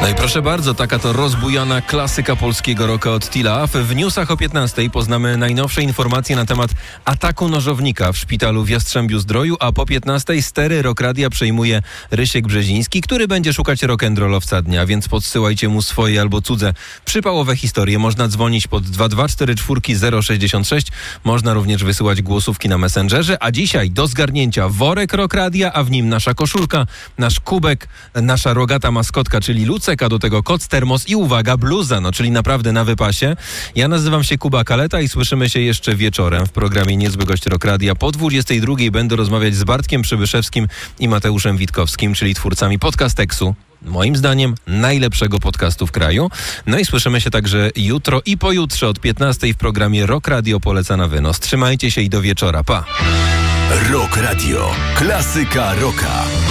No i proszę bardzo, taka to rozbujana klasyka polskiego rocka od Tila. W newsach o 15 poznamy najnowsze informacje na temat ataku nożownika w szpitalu w Jastrzębiu-Zdroju, a po 15 stery Rock Radia przejmuje Rysiek Brzeziński, który będzie szukać rock'n'rollowca dnia, więc podsyłajcie mu swoje albo cudze przypałowe historie. Można dzwonić pod 2244066. 066. Można również wysyłać głosówki na Messengerze, a dzisiaj do zgarnięcia worek Rock Radia, a w nim nasza koszulka, nasz kubek, nasza rogata maskotka, czyli Lucek, a do tego koc, termos i uwaga, bluza, czyli naprawdę na wypasie. Ja nazywam się Kuba Kaleta i słyszymy się jeszcze wieczorem w programie Niezły Gość Rock Radia. Po 22 będę rozmawiać z Bartkiem Przybyszewskim i Mateuszem Witkowskim, czyli twórcami Podcasteksu. Moim zdaniem najlepszego podcastu w kraju. No i słyszymy się także jutro i pojutrze od 15 w programie Rock Radio poleca na wynos. Trzymajcie się i do wieczora. Pa! Rock Radio. Klasyka rocka.